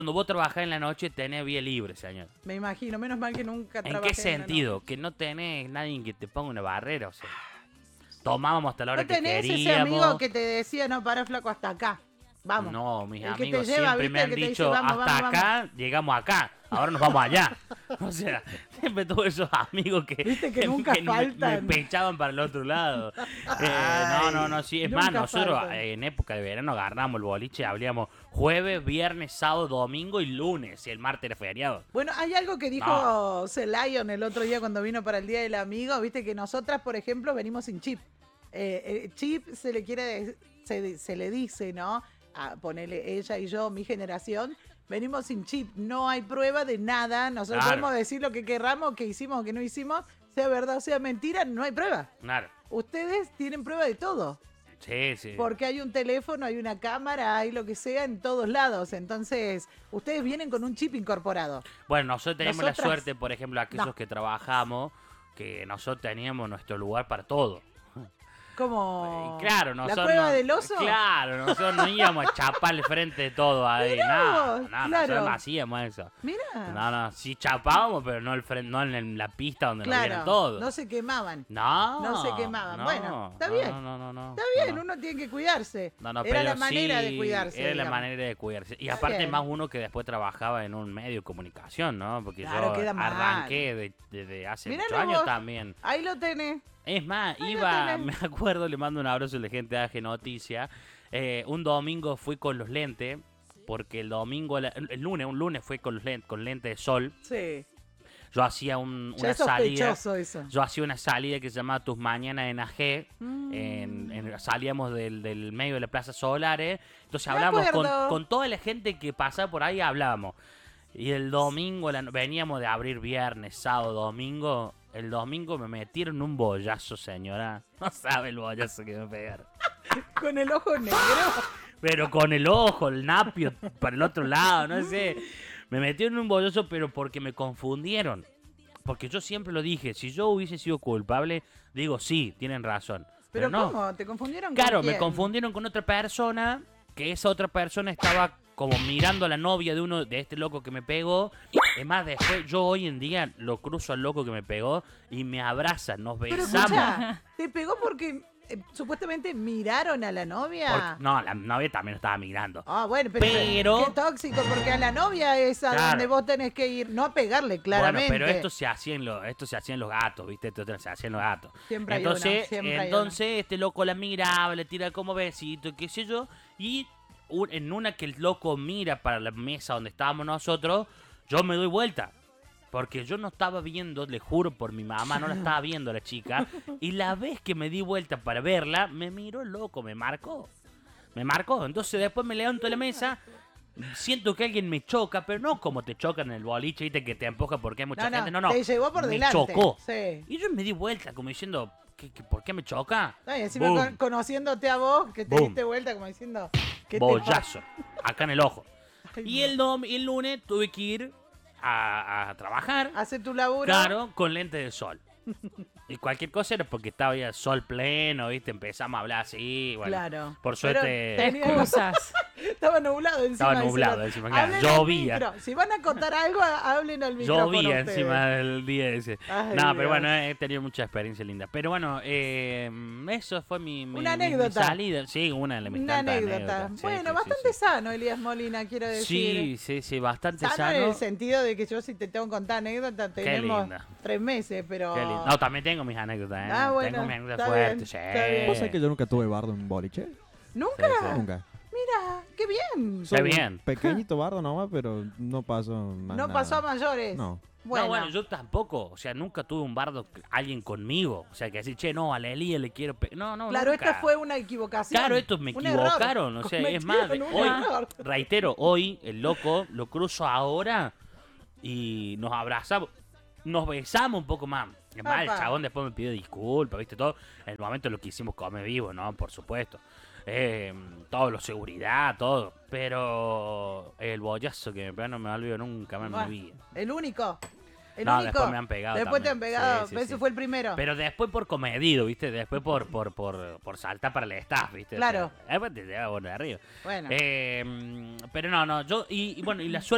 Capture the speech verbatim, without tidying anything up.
Cuando vos trabajás en la noche tenés vía libre, señor. Me imagino, menos mal que nunca ¿En trabajé. qué sentido? Que no tenés nadie que te ponga una barrera, o sea. Tomábamos hasta la hora ¿No que tenés queríamos. ese amigo que te decía, no, para flaco, hasta acá? Vamos. No, mis El que te amigos lleva, siempre ¿viste? me El han que te dicho, dice, vamos, hasta vamos, acá, llegamos acá, ahora nos vamos allá. O sea, siempre tuve esos amigos que, Viste que nunca me- faltan. me, pechaban para el otro lado. Eh, no, no, no, sí. Es más, Nunca nosotros faltan. eh, en época de verano agarramos el boliche, hablíamos jueves, viernes, sábado, domingo y lunes, y el martes era feriado. Bueno, hay algo que dijo No. Celayon el otro día cuando vino para el Día del Amigo, viste que nosotras, por ejemplo, venimos sin chip. Eh, el chip se le quiere, se, se le dice, ¿no? A ponerle ella y yo, mi generación, venimos sin chip, no hay prueba de nada, nosotros Claro. podemos decir lo que querramos, que hicimos o que no hicimos, sea verdad o sea mentira, no hay prueba. Claro. Ustedes tienen prueba de todo. Sí, sí. Porque hay un teléfono, hay una cámara, hay lo que sea en todos lados. Entonces, ustedes vienen con un chip incorporado. Bueno, nosotros teníamos Nosotras- la suerte, por ejemplo, aquellos No. que trabajamos, que nosotros teníamos nuestro lugar para todo. Como Y claro, nosotros la cueva no- del oso. Claro, nosotros no íbamos a chaparle frente de todo ahí. Mirá No, vos, no, claro. nosotros no hacíamos eso. Mira, No, no, sí chapábamos, pero no, el fren- no en la pista donde nos vieran claro, todos. no se quemaban. No, no se quemaban. no, Bueno, está no, bien. No, no, no, no, Está bien, no, no. uno tiene que cuidarse. No, no, Era pero la manera sí, de cuidarse. Era la digamos. manera de cuidarse. Y Está aparte bien. más uno que después trabajaba en un medio de comunicación, ¿no? Porque Claro, yo queda mal. arranqué de- desde hace Míralo muchos años vos. también. Ahí lo tenés. Es más, Ahí lo iba, tenés. me acuerdo, le mando un abrazo a la gente de A G Noticia. Eh, un domingo fui con los lentes, porque el domingo, la- el lunes, un lunes fui con los lentes, con lentes de sol. Sí. Yo hacía un- Ya una es salida. sospechoso eso. Yo hacía una salida que se llamaba Tus Mañanas en A G. Mm. En, en- salíamos del, del medio de la Plaza Solares. Entonces Me hablábamos con, acuerdo. con toda la gente que pasaba por ahí, hablábamos. Y el domingo, la- veníamos de abrir viernes, sábado, domingo. El domingo me metieron un bollazo, señora. No sabe el bollazo que me pegaron. Con el ojo negro. Pero con el ojo, el napio para el otro lado, no sé. Me metieron un bollazo, pero porque me confundieron. Porque yo siempre lo dije, si yo hubiese sido culpable, digo, sí, tienen razón. Pero, Pero no. ¿cómo? ¿Te confundieron Claro, con me quién? confundieron con otra persona, que esa otra persona estaba como mirando a la novia de uno de este loco que me pegó. Es más, después yo hoy en día lo cruzo al loco que me pegó y me abraza, nos Pero besamos. escucha, te pegó porque eh, supuestamente miraron a la novia. Porque- no, la novia también estaba mirando. Ah, bueno, pero, Pero- qué tóxico, porque a la novia es a Claro. donde vos tenés que ir, no a pegarle, claramente. Bueno, pero esto se hacía en los, esto se hacía en los gatos, ¿viste? Esto se hacía en los gatos. Siempre hay entonces, uno, siempre hay entonces este loco la miraba, le tira como besito, qué sé yo, y un- en una que el loco mira para la mesa donde estábamos nosotros, yo me doy vuelta. Porque yo no estaba viendo, le juro por mi mamá, no la estaba viendo a la chica. Y la vez que me di vuelta para verla, me miró el loco, me marcó. Me marcó. Entonces después me levanto de la mesa, siento que alguien me choca, pero no como te chocan en el boliche, viste, que te empuja porque hay mucha No, no, gente. No, no. te llevó por me delante. chocó. Sí. Y yo me di vuelta como diciendo, ¿qué, qué, ¿por qué me choca? No, y encima Boom. con- conociéndote a vos, que te Boom. diste vuelta como diciendo... ¿qué te Bollazo. Acá en el ojo. pasa? Ay, Y no. el, dom- y el lunes tuve que ir a, a trabajar. Hace tu laburo. Claro, con lente de sol. Y cualquier cosa era porque estaba ya sol pleno, ¿viste? Empezamos a hablar así. Bueno, Claro. por Pero suerte tenía- Excusas. Estaba nublado encima. Estaba dice nublado la- encima, claro. Hablen al Llovía. micro. Si van a contar algo, hablen al micrófono llovía ustedes. encima del día ese. Ay, no, pero Dios. bueno, he tenido mucha experiencia linda. Pero bueno, eh, eso fue mi, mi- Una mi- mi anécdota. salida. Sí, una de mis Una tantas anécdota. anécdotas. Sí, bueno, sí, bastante sí, sano, Elías Molina, quiero sí. decir. Sí, sí, sí, bastante Sano, sano. en el sentido de que yo si te tengo que contar anécdotas, tenemos linda. tres meses, pero... Qué lindo. No, también tengo mis anécdotas, ¿eh? Ah, bueno, tengo mis anécdotas está bien, fuertes, sí. está bien. ¿Vos sabés que yo nunca tuve bardo en boliche? ¿Nunca? Sí, sí. Nunca. Mira, qué bien. Está bien. Un pequeñito bardo nomás, pero no pasó más No nada. pasó a mayores. No. Bueno, No, bueno, yo tampoco. O sea, nunca tuve un bardo, alguien conmigo. O sea, que decir, che, no, a la Elía le quiero... pe-". No, no, claro, nunca. esta fue una equivocación. Claro, estos me un equivocaron. error. O sea, es más, de- Cometieron un hoy, error. reitero, hoy el loco lo cruzo ahora y nos abrazamos, nos besamos un poco más. Es más, el Apa. chabón después me pidió disculpas, ¿viste? Todo. En el momento lo quisimos comer vivo, ¿no? Por supuesto. Eh, todo, lo seguridad, todo. Pero el bollazo que me pegó no me olvido nunca más en Buah, mi vida. El único. El No, único. después me han pegado Después te han también. pegado. Sí, sí, Ese sí. fue el primero. Pero después por comedido, ¿viste? Después por por por, por saltar para el staff, ¿viste? Claro. O sea, después te lleva bueno de arriba. Bueno. Eh, pero no, no, yo, y, y bueno, y la suerte